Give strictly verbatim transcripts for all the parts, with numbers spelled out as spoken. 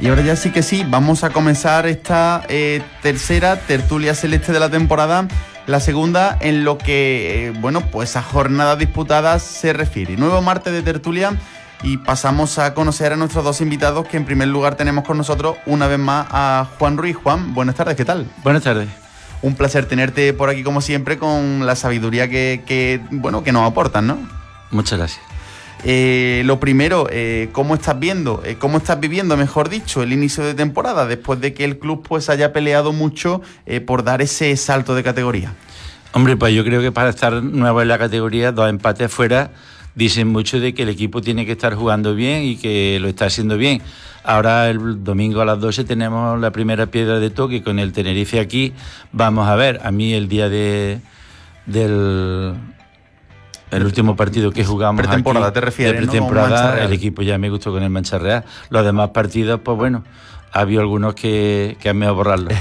Y ahora ya sí que sí, vamos a comenzar esta eh, tercera tertulia celeste de la temporada, la segunda en lo que, eh, bueno, pues a jornadas disputadas se refiere. Nuevo martes de tertulia y pasamos a conocer a nuestros dos invitados, que en primer lugar tenemos con nosotros una vez más a Juan Ruiz. Juan, buenas tardes, ¿qué tal? Buenas tardes. Un placer tenerte por aquí como siempre con la sabiduría que, que bueno, que nos aportan, ¿no? Muchas gracias. Eh, lo primero, eh, ¿cómo estás viendo, eh, cómo estás viviendo, mejor dicho, el inicio de temporada después de que el club pues haya peleado mucho eh, por dar ese salto de categoría? Hombre, pues yo creo que para estar nuevo en la categoría, dos empates fuera, dicen mucho de que el equipo tiene que estar jugando bien y que lo está haciendo bien. Ahora el domingo a las doce tenemos la primera piedra de toque con el Tenerife aquí. Vamos a ver, a mí el día de del... El último partido que jugamos pretemporada, aquí, te refieres, de pretemporada, ¿no? El equipo ya me gustó con el Mancha Real. Los demás partidos, pues bueno, ha habido algunos que, que han mejor borrarlos.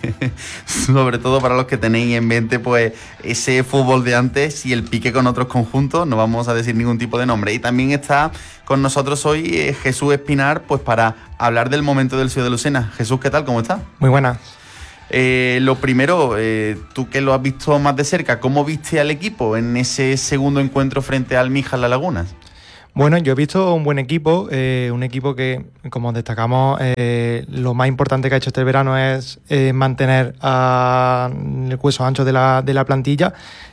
Sobre todo para los que tenéis en mente pues ese fútbol de antes y el pique con otros conjuntos, no vamos a decir ningún tipo de nombre. Y también está con nosotros hoy eh, Jesús Espinar, pues para hablar del momento del Ciudad de Lucena. Jesús, ¿qué tal? ¿Cómo estás? Muy buenas. Eh, lo primero, eh, tú que lo has visto más de cerca, ¿cómo viste al equipo en ese segundo encuentro frente al Mijas Las Lagunas? Bueno, yo he visto un buen equipo, eh, un equipo que, como destacamos, eh, lo más importante que ha hecho este verano es eh, mantener a el hueso ancho de la, de la plantilla.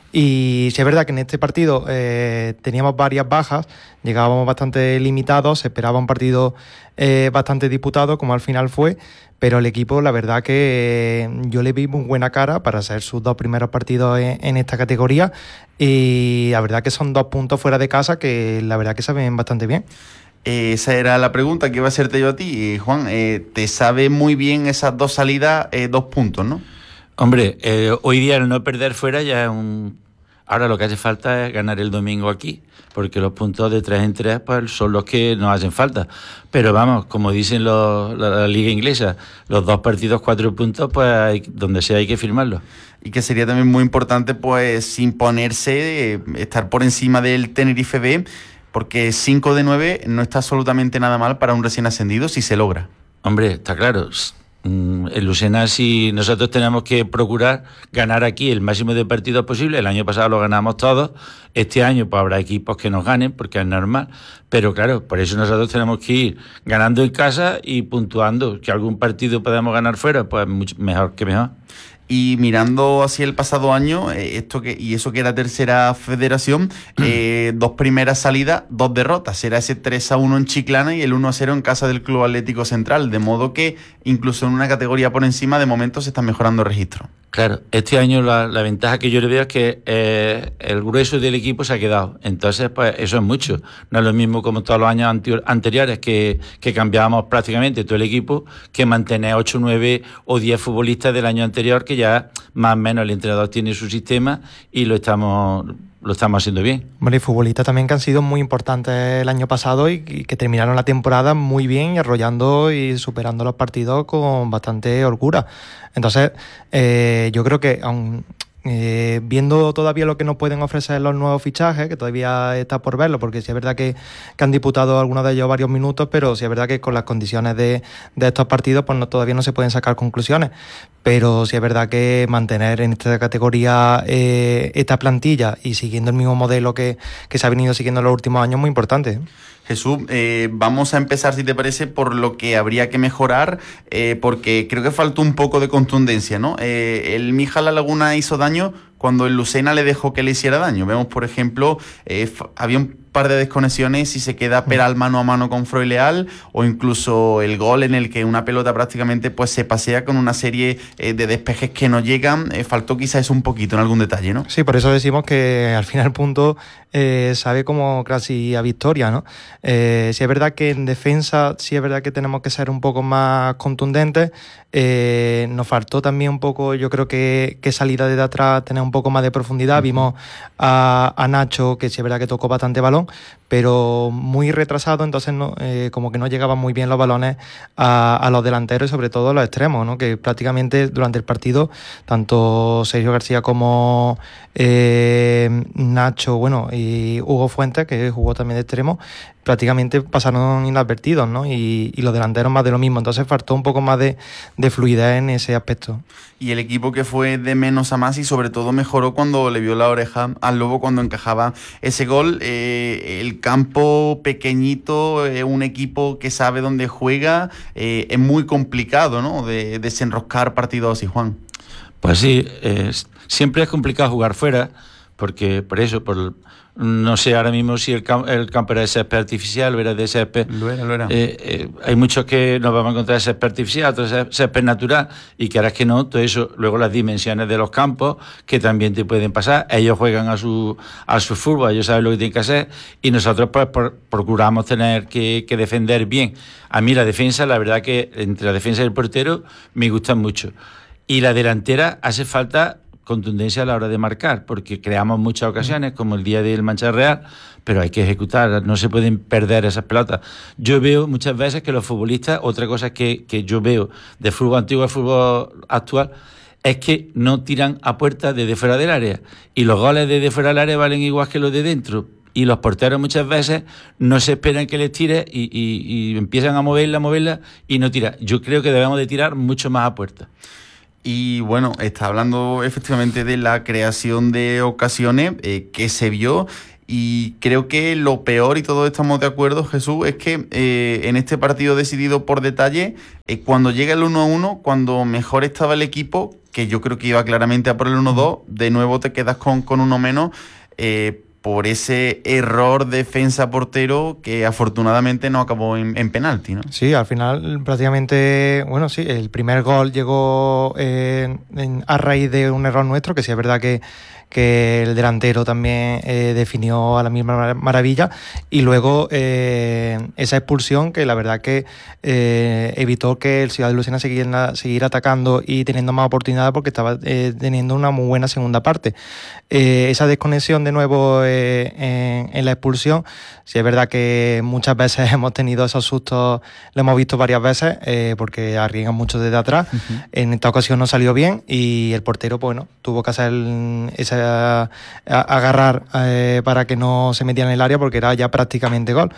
Y sí es verdad que en este partido eh, teníamos varias bajas, llegábamos bastante limitados, se esperaba un partido eh, bastante disputado, como al final fue, pero el equipo, la verdad que eh, yo le vi muy buena cara para ser sus dos primeros partidos en, en esta categoría, y la verdad que son dos puntos fuera de casa que la verdad que se ven bastante bien. Eh, esa era la pregunta que iba a hacerte yo a ti, eh, Juan. Eh, ¿te sabe muy bien esas dos salidas, eh, dos puntos, no? Hombre, eh, hoy día el no perder fuera ya es un... Ahora lo que hace falta es ganar el domingo aquí, porque los puntos de tres en tres pues, son los que nos hacen falta. Pero vamos, como dicen los, la, la liga inglesa, los dos partidos, cuatro puntos, pues hay, donde sea hay que firmarlos. Y que sería también muy importante pues imponerse, eh, estar por encima del Tenerife B, porque cinco de nueve no está absolutamente nada mal para un recién ascendido si se logra. Hombre, está claro. En Lucena, si nosotros tenemos que procurar ganar aquí el máximo de partidos posible. El año pasado lo ganamos todos, este año pues habrá equipos que nos ganen porque es normal, pero claro, por eso nosotros tenemos que ir ganando en casa y puntuando. Que algún partido podamos ganar fuera, pues mucho mejor que mejor. Y mirando hacia el pasado año, eh, esto que y eso que era tercera federación, eh, dos primeras salidas, dos derrotas. Era ese tres a uno en Chiclana y el uno a cero en casa del Club Atlético Central. De modo que incluso en una categoría por encima, de momento se están mejorando registros. Claro, este año la, la ventaja que yo le veo es que eh, el grueso del equipo se ha quedado. Entonces, pues eso es mucho. No es lo mismo como todos los años anterior, anteriores que, que cambiábamos prácticamente todo el equipo, que mantener ocho, nueve o diez futbolistas del año anterior, que ya más o menos el entrenador tiene su sistema y lo estamos... lo estamos haciendo bien. Bueno, y futbolistas también que han sido muy importantes el año pasado y, y que terminaron la temporada muy bien y arrollando y superando los partidos con bastante holgura. Entonces, eh, yo creo que aun, eh, viendo todavía lo que nos pueden ofrecer los nuevos fichajes, que todavía está por verlo, porque sí es verdad que, que han disputado algunos de ellos varios minutos, pero sí es verdad que con las condiciones de, de estos partidos pues no, todavía no se pueden sacar conclusiones. Pero sí es verdad que mantener en esta categoría eh, esta plantilla y siguiendo el mismo modelo que, que se ha venido siguiendo en los últimos años es muy importante. Jesús, eh, vamos a empezar, si te parece, por lo que habría que mejorar, eh, porque creo que faltó un poco de contundencia, ¿no? Eh, el Mijas Las Lagunas hizo daño cuando el Lucena le dejó que le hiciera daño. Vemos, por ejemplo, eh, había un par de desconexiones y se queda Peral mano a mano con Froy Leal, o incluso el gol en el que una pelota prácticamente pues se pasea con una serie eh, de despejes que no llegan. Eh, faltó quizás eso un poquito en algún detalle, ¿no? Sí, por eso decimos que al final el punto eh, sabe como casi a victoria, ¿no? Eh, sí es verdad que en defensa, sí es verdad que tenemos que ser un poco más contundentes. Eh, nos faltó también un poco, yo creo que, que salida desde atrás, tener un poco más de profundidad. Uh-huh. Vimos a, a Nacho, que sí es verdad que tocó bastante balón, pero muy retrasado, entonces no, eh, como que no llegaban muy bien los balones a, a los delanteros y sobre todo a los extremos, ¿no? Que prácticamente durante el partido tanto Sergio García como eh, Nacho, bueno, y Hugo Fuentes, que jugó también de extremo, prácticamente pasaron inadvertidos, ¿no? Y, y los delanteros más de lo mismo. Entonces faltó un poco más de, de fluidez en ese aspecto. Y el equipo que fue de menos a más y sobre todo mejoró cuando le vio la oreja al Lobo cuando encajaba ese gol. Eh, el campo pequeñito, eh, un equipo que sabe dónde juega, eh, es muy complicado, ¿no? De, de desenroscar partidos así, Juan. Pues sí, eh, siempre es complicado jugar fuera, porque por eso, por no sé ahora mismo si el, camp, el campo era de césped artificial o era de césped. Lo era, lo era. Eh, eh, hay muchos que nos vamos a encontrar césped artificial, otros césped natural, y que ahora es que no, todo eso, luego las dimensiones de los campos, que también te pueden pasar, ellos juegan a su a su fútbol, ellos saben lo que tienen que hacer, y nosotros pues por, procuramos tener que, que defender bien. A mí la defensa, la verdad que entre la defensa y el portero me gustan mucho. Y la delantera hace falta contundencia a la hora de marcar, porque creamos muchas ocasiones, como el día del Mancha Real, pero hay que ejecutar, no se pueden perder esas pelotas. Yo veo muchas veces que los futbolistas, otra cosa que, que yo veo de fútbol antiguo al fútbol actual, es que no tiran a puerta desde fuera del área, y los goles desde fuera del área valen igual que los de dentro, y los porteros muchas veces no se esperan que les tire y, y, y empiezan a moverla, a moverla, y no tira. Yo creo que debemos de tirar mucho más a puerta. Y bueno, está hablando efectivamente de la creación de ocasiones eh, que se vio, y creo que lo peor, y todos estamos de acuerdo, Jesús, es que eh, en este partido decidido por detalle, eh, cuando llega el uno a uno, cuando mejor estaba el equipo, que yo creo que iba claramente a por el uno dos, de nuevo te quedas con, con uno menos, eh, por ese error defensa-portero que afortunadamente no acabó en, en penalti, ¿no? Sí, al final prácticamente, bueno, sí, el primer gol llegó eh, en, a raíz de un error nuestro, que sí es verdad que, que el delantero también eh, definió a la misma maravilla, y luego eh, esa expulsión que la verdad que eh, evitó que el Ciudad de Lucena siguiera, siguiera atacando y teniendo más oportunidades, porque estaba eh, teniendo una muy buena segunda parte. Eh, esa desconexión de nuevo eh, en, en la expulsión, sí es verdad que muchas veces hemos tenido esos sustos, lo hemos visto varias veces, eh, porque arriesgan mucho desde atrás. Uh-huh. En esta ocasión no salió bien y el portero, bueno, tuvo que hacer ese a, a, agarrar eh, para que no se metiera en el área, porque era ya prácticamente gol.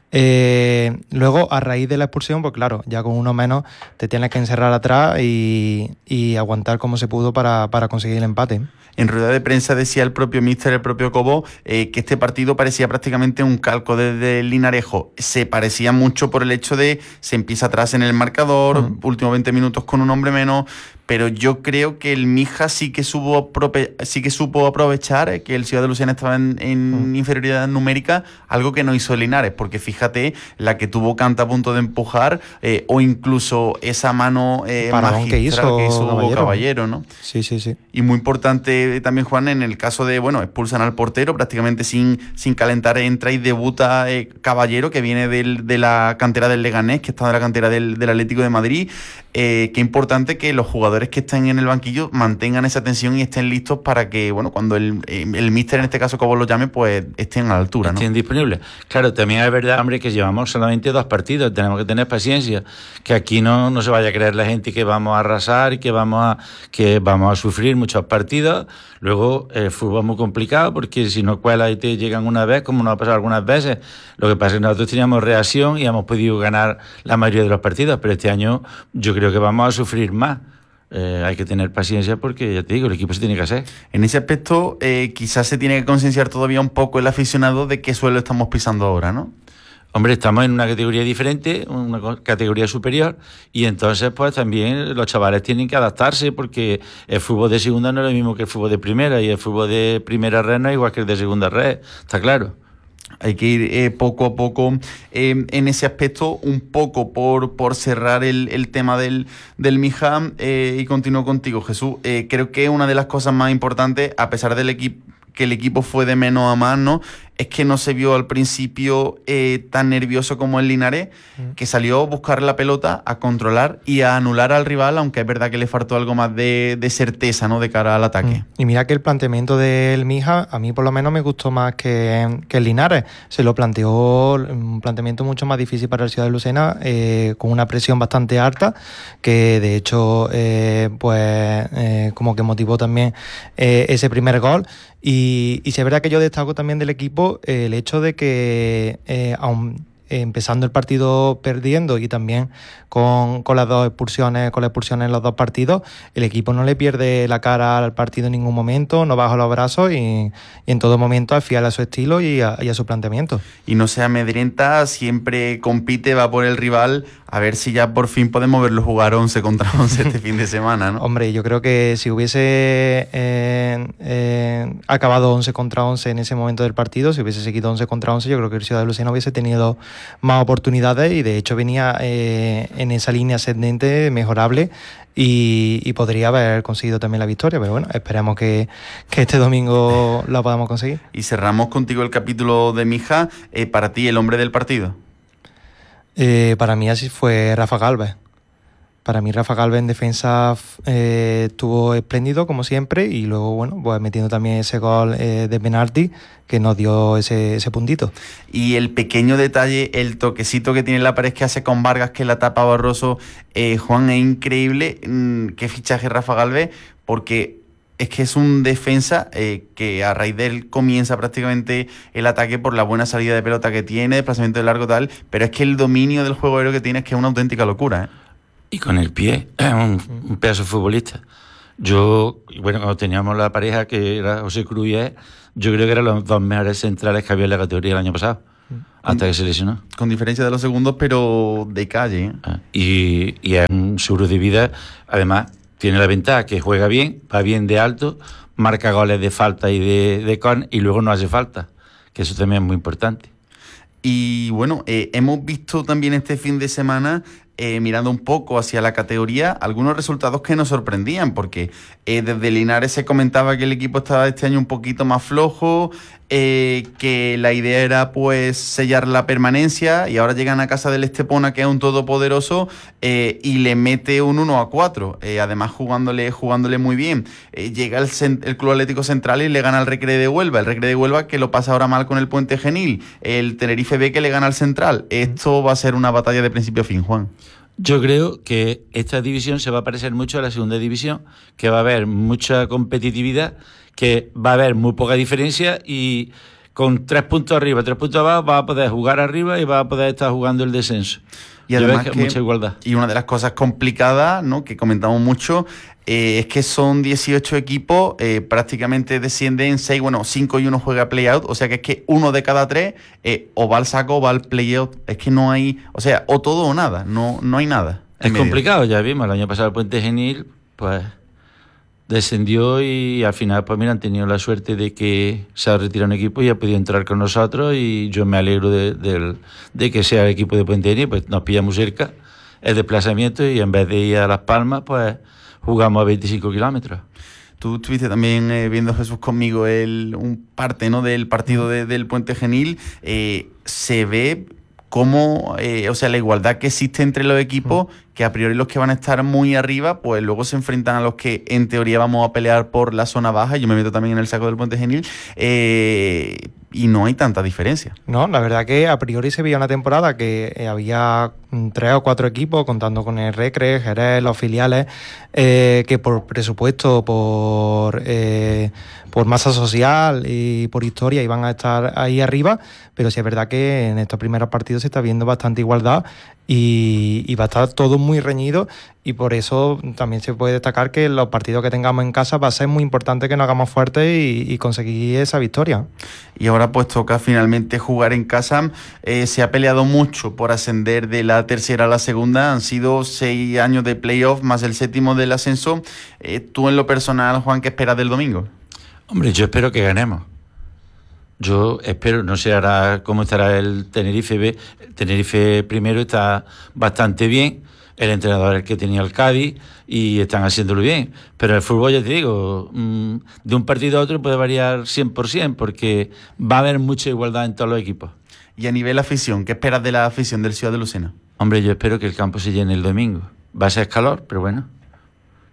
Eh, luego, a raíz de la expulsión, pues claro, ya con uno menos te tienes que encerrar atrás y, y aguantar como se pudo para, para conseguir el empate. En rueda de prensa decía el propio míster, el propio Cobo, eh, que este partido parecía prácticamente un calco desde el Linarejo. Se parecía mucho por el hecho de se empieza atrás en el marcador, mm. últimos veinte minutos con un hombre menos, pero yo creo que el Mija sí que, supo, sí que supo aprovechar que el Ciudad de Lucena estaba en, en mm. inferioridad numérica, algo que no hizo el Linares, porque fíjate, la que tuvo Canta a punto de empujar, eh, o incluso esa mano eh, magistral que hizo, que hizo Caballero. Caballero, ¿no? Sí, sí, sí. Y muy importante también, Juan, en el caso de, bueno, expulsan al portero prácticamente sin, sin calentar, entra y debuta eh, Caballero, que viene del, de la cantera del Leganés, que está en la cantera del, del Atlético de Madrid. Eh, qué importante que los jugadores que están en el banquillo mantengan esa tensión y estén listos para que, bueno, cuando el, el míster, en este caso, como lo llame, pues estén a la altura, ¿no? Estén disponibles. Claro, también es verdad, hombre, que llevamos solamente dos partidos, tenemos que tener paciencia, que aquí no, no se vaya a creer la gente que vamos a arrasar y que vamos a, que vamos a sufrir muchos partidos. Luego, el fútbol es muy complicado, porque si no cuelas y te llegan una vez, como nos ha pasado algunas veces, lo que pasa es que nosotros teníamos reacción y hemos podido ganar la mayoría de los partidos, pero este año yo creo que vamos a sufrir más. Eh, hay que tener paciencia, porque ya te digo, el equipo se tiene que hacer. En ese aspecto, eh, quizás se tiene que concienciar todavía un poco el aficionado de qué suelo estamos pisando ahora, ¿no? Hombre, estamos en una categoría diferente, una categoría superior, y entonces pues también los chavales tienen que adaptarse, porque el fútbol de segunda no es lo mismo que el fútbol de primera, y el fútbol de primera red no es igual que el de segunda red, está claro. Hay que ir eh, poco a poco eh, en ese aspecto, un poco por, por cerrar el, el tema del, del Mija, eh, y continúo contigo, Jesús. Eh, creo que una de las cosas más importantes, a pesar del equipo, que el equipo fue de menos a más, ¿no?, es que no se vio al principio eh, tan nervioso como el Linares, mm. que salió a buscar la pelota, a controlar y a anular al rival, aunque es verdad que le faltó algo más de, de certeza, ¿no?, de cara al ataque. Mm. Y mira que el planteamiento del Mija, a mí por lo menos me gustó más que, que el Linares. Se lo planteó un planteamiento mucho más difícil para el Ciudad de Lucena, eh, con una presión bastante alta, que de hecho eh, pues eh, como que motivó también eh, ese primer gol. Y, y si es verdad que yo destaco también del equipo equipo eh, el hecho de que eh, aun empezando el partido perdiendo y también con, con las dos expulsiones, con las expulsiones en los dos partidos, el equipo no le pierde la cara al partido en ningún momento, no baja los brazos y, y en todo momento es fiel a su estilo y a, y a su planteamiento. Y no se amedrenta, siempre compite, va por el rival, a ver si ya por fin podemos verlo jugar once contra once este fin de semana, ¿no? Hombre, yo creo que si hubiese eh, eh, acabado once contra once en ese momento del partido, si hubiese seguido once contra once, yo creo que el Ciudad de Lucena hubiese tenido más oportunidades y de hecho venía eh, en esa línea ascendente mejorable y, y podría haber conseguido también la victoria, pero bueno, esperemos que, que este domingo la podamos conseguir. Y cerramos contigo el capítulo de Mija. Eh, para ti, el hombre del partido. Eh, para mí así fue Rafa Gálvez. Para mí Rafa Gálvez en defensa eh, estuvo espléndido como siempre y luego bueno pues metiendo también ese gol eh, de penalti que nos dio ese, ese puntito. Y el pequeño detalle, el toquecito que tiene la pared que hace con Vargas, que la tapa Barroso, eh, Juan, es increíble. Qué fichaje Rafa Gálvez, porque es que es un defensa eh, que a raíz de él comienza prácticamente el ataque por la buena salida de pelota que tiene, desplazamiento de largo tal, pero es que el dominio del juego aéreo que tiene es que es una auténtica locura, ¿eh? Y con el pie, es un, un pedazo de futbolista. Yo, bueno, cuando teníamos la pareja que era José Cruz y él, yo creo que eran los dos mejores centrales que había en la categoría el año pasado, hasta que se lesionó. Con diferencia de los segundos, pero de calle, ¿eh? Ah, y, y es un seguro de vida. Además, tiene la ventaja que juega bien, va bien de alto, marca goles de falta y de, de con, y luego no hace falta, que eso también es muy importante. Y bueno, eh, hemos visto también este fin de semana, eh, mirando un poco hacia la categoría, algunos resultados que nos sorprendían, porque eh, desde Linares se comentaba que el equipo estaba este año un poquito más flojo, eh, que la idea era pues sellar la permanencia, y ahora llegan a casa del Estepona, que es un todopoderoso, eh, y le mete un uno a cuatro, eh, además jugándole jugándole muy bien. Eh, llega el, el Club Atlético Central y le gana al Recre de Huelva, el Recre de Huelva que lo pasa ahora mal con el Puente Genil, el Tenerife B que le gana al Central. Esto va a ser una batalla de principio a fin, Juan. Yo creo que esta división se va a parecer mucho a la segunda división, que va a haber mucha competitividad, que va a haber muy poca diferencia y con tres puntos arriba, tres puntos abajo, va a poder jugar arriba y va a poder estar jugando el descenso. Y además que que, mucha igualdad. Y una de las cosas complicadas, ¿no?, que comentamos mucho, eh, es que son dieciocho equipos, eh, prácticamente descienden seis, bueno, cinco y uno juega play-out, o sea que es que uno de cada tres eh, o va al saco o va al play-out, es que no hay, o sea, o todo o nada, no, no hay nada. Es complicado, ya vimos, el año pasado el Puente Genil, pues descendió y al final, pues mira, han tenido la suerte de que se ha retirado un equipo y ha podido entrar con nosotros y yo me alegro de, de, de que sea el equipo de Puente Genil, pues nos pilla muy cerca el desplazamiento y en vez de ir a Las Palmas, pues jugamos a veinticinco kilómetros. Tú estuviste también eh, viendo, Jesús, conmigo el, un parte, ¿no?, del partido de, del Puente Genil. Eh, se ve cómo, eh, o sea, la igualdad que existe entre los equipos, que a priori los que van a estar muy arriba, pues luego se enfrentan a los que en teoría vamos a pelear por la zona baja. Yo me meto también en el saco del Puente Genil, eh, y no hay tanta diferencia. No, la verdad que a priori se veía una temporada que eh, había tres o cuatro equipos, contando con el Recre, Jerez, los filiales, eh, que por presupuesto, por eh, por masa social y por historia iban a estar ahí arriba, pero sí es verdad que en estos primeros partidos se está viendo bastante igualdad y, y va a estar todo muy reñido, y por eso también se puede destacar que los partidos que tengamos en casa va a ser muy importante que nos hagamos fuertes y, y conseguir esa victoria. Y ahora pues toca finalmente jugar en casa. Eh, se ha peleado mucho por ascender de la tercera a la segunda, han sido seis años de playoff más el séptimo del ascenso. Eh, tú en lo personal, Juan, ¿qué esperas del domingo? Hombre, yo espero que ganemos. Yo espero, no sé ahora cómo estará el Tenerife B. El Tenerife primero está bastante bien, el entrenador es el que tenía el Cádiz y están haciéndolo bien. Pero el fútbol, ya te digo, de un partido a otro puede variar cien por ciento porque va a haber mucha igualdad en todos los equipos. Y a nivel afición, ¿qué esperas de la afición del Ciudad de Lucena? Hombre, yo espero que el campo se llene el domingo. Va a ser calor, pero bueno,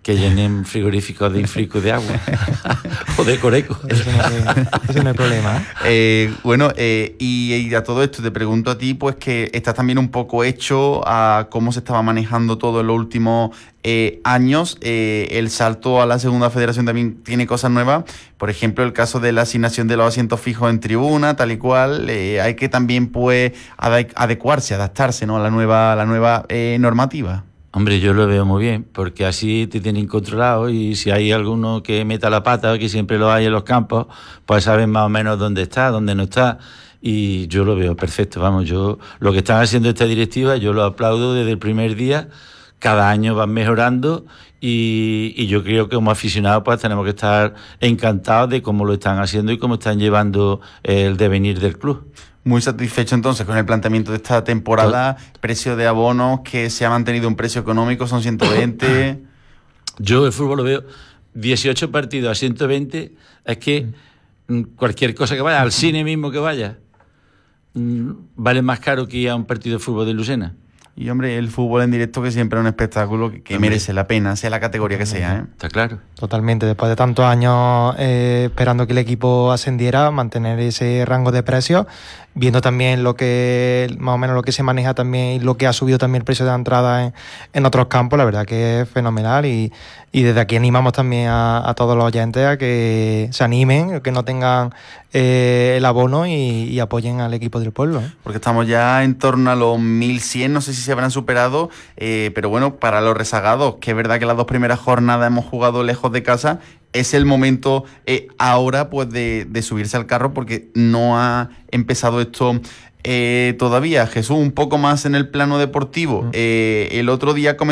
que llenen frigoríficos de infrico de agua o de coreco. Eso no, es, eso no es problema. ¿eh? Eh, bueno, eh, y, y a todo esto te pregunto a ti, pues que estás también un poco hecho a cómo se estaba manejando todo en los últimos eh, años. Eh, el salto a la segunda federación también tiene cosas nuevas. Por ejemplo, el caso de la asignación de los asientos fijos en tribuna, tal y cual. Eh, hay que también pues ade- adecuarse, adaptarse, ¿no? a la nueva, a la nueva eh, normativa. Hombre, yo lo veo muy bien, porque así te tienen controlado y si hay alguno que meta la pata, que siempre lo hay en los campos, pues saben más o menos dónde está, dónde no está. Y yo lo veo perfecto, vamos, yo lo que están haciendo esta directiva, yo lo aplaudo desde el primer día. Cada año van mejorando y, y yo creo que como aficionados pues tenemos que estar encantados de cómo lo están haciendo y cómo están llevando el devenir del club. Muy satisfecho entonces con el planteamiento de esta temporada, precio de abonos que se ha mantenido un precio económico, son ciento veinte. Yo el fútbol lo veo dieciocho partidos a ciento veinte, es que cualquier cosa que vaya, al cine mismo que vaya, vale más caro que ir a un partido de fútbol de Lucena. Y hombre, el fútbol en directo que siempre es un espectáculo que, que merece la pena, sea la categoría que sea, ¿eh? Está claro. Totalmente, después de tantos años eh, esperando que el equipo ascendiera, mantener ese rango de precios, viendo también lo que más o menos lo que se maneja también y lo que ha subido también el precio de la entrada en, en otros campos, la verdad que es fenomenal y, y desde aquí animamos también a, a todos los oyentes a que se animen, que no tengan eh, el abono y, y apoyen al equipo del pueblo, ¿eh? Porque estamos ya en torno a los mil cien, no sé si se habrán superado, eh, pero bueno, para los rezagados, que es verdad que las dos primeras jornadas hemos jugado lejos de casa, es el momento eh, ahora pues de, de subirse al carro porque no ha empezado esto eh, todavía. Jesús, un poco más en el plano deportivo. Eh, el otro día